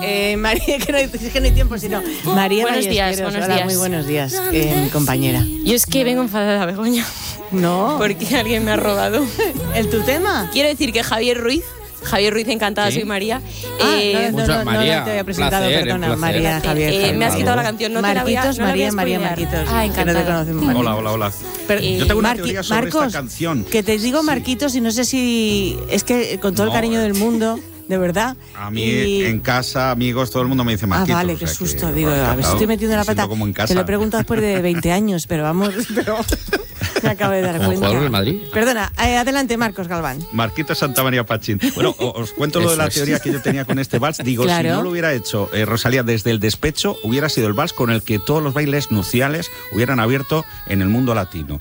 María, que no hay tiempo, sino María Buenos días, Ballesteros. buenos Hola, días. muy buenos días, mi compañera. Yo es que vengo enfadada, Begoña. No. Porque alguien me ha robado. ¿El tu tema? Quiero decir que Javier Ruiz, encantada, ¿Sí? soy María. María, no te había presentado, placer, perdona, placer. María, Javier. Me has quitado la canción, no te la voy a Marquitos, no la voy a María spoilear. Marquitos. Ah, que no te encantada. conocemos. Hola. Pero, Yo tengo una teoría sobre Marcos, esta canción. que te digo Sí. Marquitos y no sé si... Es que con todo el No. cariño del mundo, de verdad. A mí, en casa, amigos, todo el mundo me dice Marquitos. vale, o qué sea susto. que, Digo, a ver si encantado. estoy metiendo la Me siento pata. como en casa. Te lo he preguntado después de 20 años, pero vamos... me acabo de dar ¿Como cuenta. jugador del Madrid? Perdona, adelante, Marcos Galván. Marquitos Santa María Pachín. Bueno, os cuento lo de Eso la es. teoría que yo tenía con este vals. Digo, Claro. si no lo hubiera hecho Rosalía desde el despecho, hubiera sido el vals con el que todos los bailes nupciales hubieran abierto en el mundo latino.